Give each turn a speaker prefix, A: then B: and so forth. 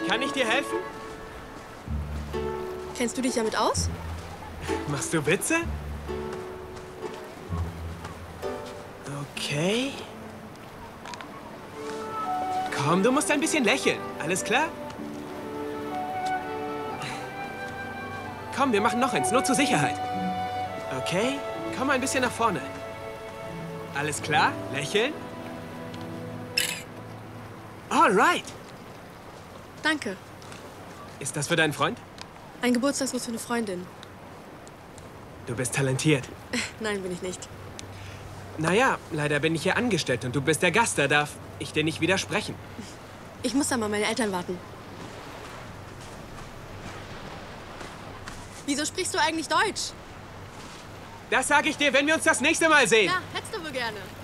A: Kann ich dir helfen?
B: Kennst du dich damit aus?
A: Machst du Witze? Okay. Komm, du musst ein bisschen lächeln. Alles klar? Komm, wir machen noch eins, nur zur Sicherheit. Okay, komm ein bisschen nach vorne. Alles klar? Lächeln? Alright.
B: Danke.
A: Ist das für deinen Freund?
B: Ein Geburtstagsgruß für eine Freundin.
A: Du bist talentiert.
B: Nein, bin ich nicht.
A: Naja, leider bin ich hier angestellt und du bist der Gast, da darf ich dir nicht widersprechen.
B: Ich muss da mal meine Eltern warten. Wieso sprichst du eigentlich Deutsch?
A: Das sage ich dir, wenn wir uns das nächste Mal sehen.
B: Ja, hättest du wohl gerne.